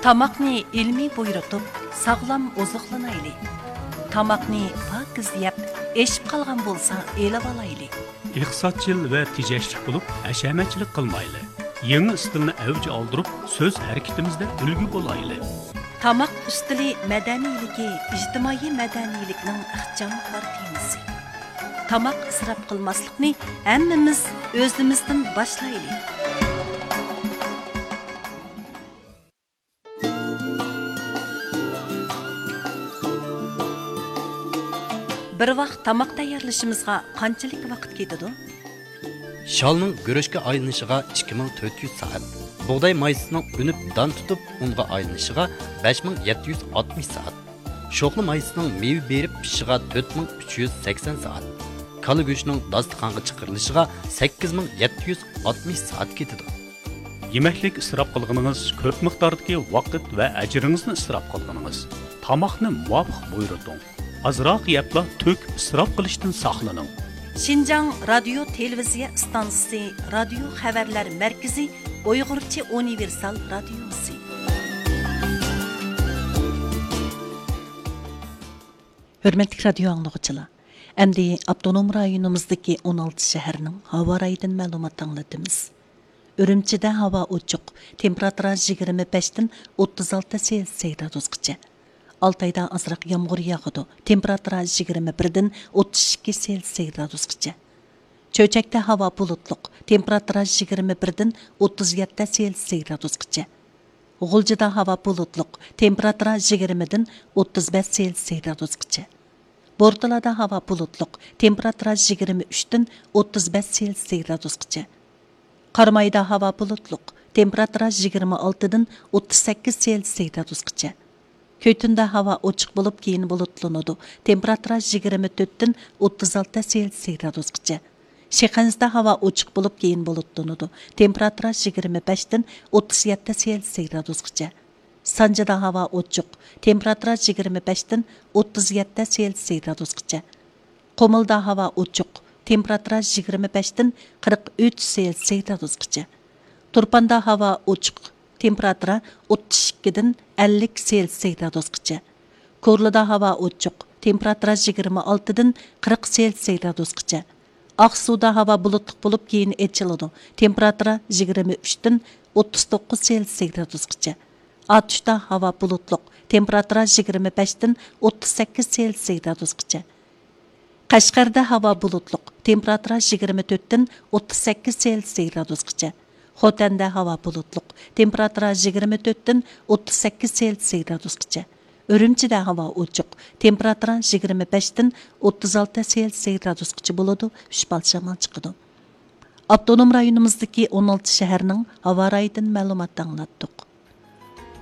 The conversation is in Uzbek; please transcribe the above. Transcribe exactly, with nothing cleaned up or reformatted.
Tamaqni ilmiy buyurutib, sağlam ozuqlanayli. Tamaqni pokiz yeb, eshib qolgan bo'lsa, elib olayli. İqtisodchil va tejashlik bo'lib, hashamatchilik qilmayli. Yangi stilni avj oldirib, so'z harakatimizda ulgu bo'layli. Tamaq ustili madaniyligi, ijtimoiy madaniylikning ixchamliqlar temisi. Tamaq isrof qilmaslikni hammamiz o'zimizdan boshlaylik. Bir vaqt tamaq tayyorlashimizga qanchalik vaqt ketadi? Shalning go'rishga aylanishiga ikki ming to'rt yuz soat. Buğday maysining unib don tutib, unga aylanishiga besh ming yetti yuz oltmish soat. Sho'qli maysining meva berib pishishiga to'rt ming uch yuz sakson soat. Kala go'shtining dasturxonga chiqarilishiga sakkiz ming yetti yuz oltmish soat ketadi. Yemeklik isrof qilganingiz ko'p miqdordagi vaqt va ajringizni isrof qilganingiz. Tamoqni muvofiq buyuruting. Azroq yebla to'k isrof qilishdan saqlaning. Şinjan Radyo Televiziya Stansiyasi Radio Xabarlar Markazi Uyg'urcha universal radiosi. Hürmetli radio anlıqçılar, əmdi Abdunum rayonumuzdaki o'n olti şəhərinin hava rayından məlumat anlatımız. Ürümçide hava uçuq, temperatura yigirma besh dan o'ttiz olti Selsiy gradusgacha. Altayda azraq yağmur yağıdı, temperatura yigirma bir dan o'ttiz ikki Selsiy gradusgacha. Çöçekte hava bulutluq, temperatura yigirma bir dan o'ttiz yetti Selsiy gradusgacha. G'uljida hava bulutluq, temperatura yigirma dan o'ttiz besh Selsiy gradusgacha. Bortalada hava bulutluq, temperatura yigirma uch dan o'ttiz besh Selsiy gradusgacha. Qarmayda hava bulutluq, temperatura yigirma olti dan o'ttiz sakkiz Selsiy gradusgacha. Köytünde hava ochiq bo'lib keyin bulutlanadi, temperatura yigirma to'rt dan o'ttiz olti Selsiy gradusgacha. Şexanzda hava ochiq bo'lib keyin bulutlanadi, temperatura yigirma besh dan o'ttiz yetti Selsiy gradusgacha. Sanjida hava ochiq, temperatura yigirma besh dan o'ttiz yetti Selsiy gradusgacha. Qomilda hava ochiq, temperatura yigirma besh dan qirq uch Selsiy gradusgacha. Turpanda hava ochiq, temperatura o'ttiz ikki dan ellik Selsiy gradusgacha. Korlida hava ochiq, temperatura yigirma olti dan qirq Selsiy gradusgacha. Aqsuda hava bulutluq bo'lib keyin echiladi, temperatura yigirma uch dan o'ttiz to'qqiz Selsiy gradusgacha. Atishda hava bulutluq, temperatura yigirma besh dan o'ttiz sakkiz Selsiy gradusgacha. Qashqarda hava bulutluq, temperatura yigirma to'rt dan o'ttiz sakkiz Selsiy gradusgacha. Xotanda hava bulutluq, temperatura yigirma to'rt dan o'ttiz sakkiz Selsiy gradusgacha. Ürümçide hava ochiq, temperatura yigirma besh dan o'ttiz olti Selsiy gradusgacha bo'ladi, uch bal shamol chiqadi. Abdunum rayonumuzdagi o'n olti shaharning havo rayidan ma'lumot anglatdik.